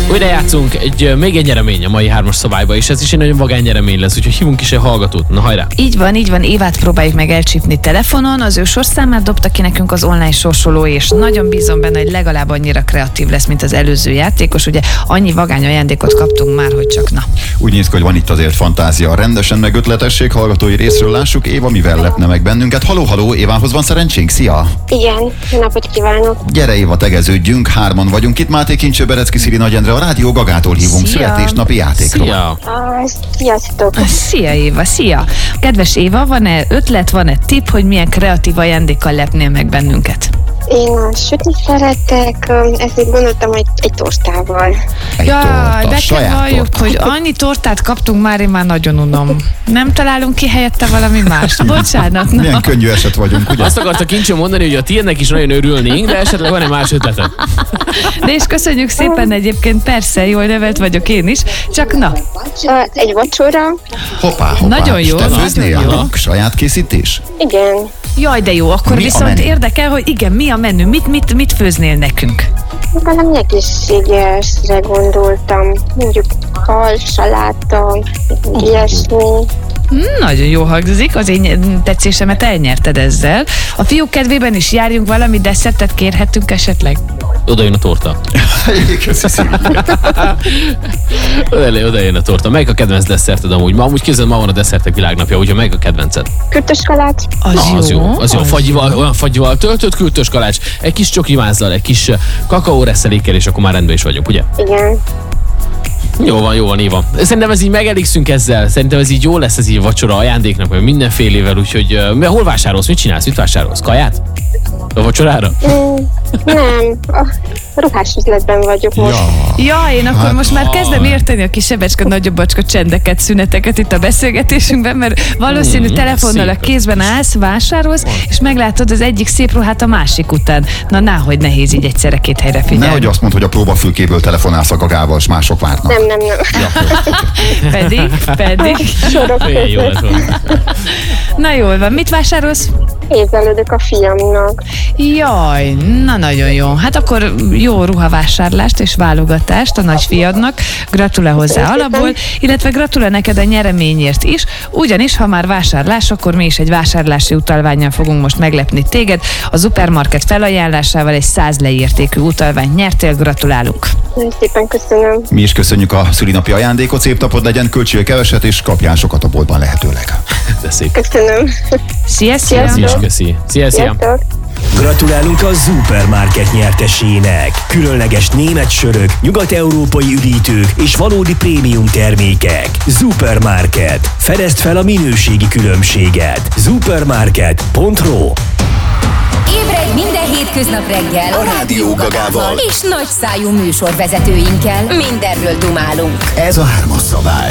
Újra játszunk, még egy nyeremény a mai 3-as szabályba, és ez is egy nagyon vagány nyeremény lesz, úgyhogy hívunk is egy hallgatót. Na hajrá! Így van, Évát próbáljuk meg elcsípni telefonon, az ő sorszámát dobta ki nekünk az online sorsoló, és nagyon bízom benne, hogy legalább annyira kreatív lesz, mint az előző játékos, ugye annyi vagány ajándékot kaptunk már, hogy csak na. Úgy néz ki, hogy van itt azért fantázia, rendesen meg ötletesség, hallgatói részről lássuk, Éva mivel lepne meg bennünket. Haló, Évához van szerencsénk, szia! Igen, jó napot kívánok! Gyere Éva, tegeződjünk, 3-an vagyunk itt, Máté Kincső, Berecki Szili, Nagy Endre, a Rádió Gagától hívunk. Szia. Születésnapi játékról. Szia! Sziasztok! Szia Éva, szia! Kedves Éva, van-e ötlet, van-e tipp, hogy milyen kreatív ajándékkal lepnél meg bennünket? Én sütni szeretek, ezért gondoltam, hogy egy tortával. Jaj, be kell saját valljuk, torta. hogy annyi tortát kaptunk már, én már nagyon unom. Nem találunk ki helyette valami mást? Bocsánat. Na. Milyen könnyű eset vagyunk, ugye? Azt akarta Kincső mondani, hogy a tiédnek is nagyon örülnénk, de esetleg van egy más ötleted. De és köszönjük szépen egyébként, persze, jól nevelt vagyok én is, csak na, Egy vacsora, Hoppá. Nagyon jó, És te nagyon főznél? jó. Saját készítés? igen. Jaj, de jó, akkor Mi a viszont menü? érdekel, hogy igen, mi a menü, mit főznél nekünk? Valami egészségesre gondoltam. Mondjuk hal, saláta, ilyesmi. Nagyon jó hangzik, az én tetszésemet elnyerted ezzel. A fiúk kedvében is járjunk, valami desszertet kérhetünk esetleg? Oda jön a torta. Köszi Szili. Oda jön a torta. Melyik a kedvenc desszerted amúgy? Amúgy képzeld, ma van a desszertek világnapja, úgyhogy melyik a kedvenced? Kürtös kalács. Az jó. Fagyival, olyan fagyival töltött kürtös kalács, egy kis csokimázzal, egy kis kakaóreszelékkel, és akkor már rendben is vagyunk, ugye? Igen. Jó van, Éva. Szerintem ez így megelégszünk ezzel. Szerintem ez így jó lesz, ez így vacsora ajándéknak, vagy mindenfélével, úgyhogy hol vásárolsz? Mit csinálsz? Mit vásárolsz? Kaját? A vacsorára? Nem, a ruhásüzletben vagyok most. Ja, én akkor Hát, most már kezdem érteni a kis sebecske, nagyobb bacska csendeket, szüneteket itt a beszélgetésünkben, mert valószínű telefonnal a szép. kézben állsz, vásárolsz, és meglátod az egyik szép ruhát a másik után. Na, náhogy nehéz így egyszerre két helyre figyelni. Nehogy azt mondd, hogy a próbafülkéből telefonálsz a Gagával, és mások várnak. Nem. Pedig. Sorok Olyan jó lett között. volna. Na jól van, mit vásárolsz? Ézelődök a fiamnak. Jaj, na nagyon jó. Hát akkor jó ruhavásárlást és válogatást a nagyfiadnak. Gratulál hozzá alapból, illetve gratulál neked a nyereményért is, ugyanis ha már vásárlás, akkor mi is egy vásárlási utalvánnyal fogunk most meglepni téged. A Supermarket felajánlásával egy 100 leértékű utalványt nyertél, gratulálunk. Nagyon szépen köszönöm. Mi is köszönjük a szülinapi ajándékot, szép napod legyen, költsél keveset, és kapjál sokat a boltban lehetőleg. De szép. Köszönöm. Szia! Köszi. Szia. Sziasztok. Gratulálunk a Supermarket nyertesének! Különleges német sörök, nyugat-európai üdítők és valódi prémium termékek. Supermarket. Fedezd fel a minőségi különbséget. Supermarket.ro. Ébredj minden hétköznap reggel a Rádió Gagával és nagy szájú műsorvezetőinkkel. Mindenről dumálunk. Ez a 3-as szabály.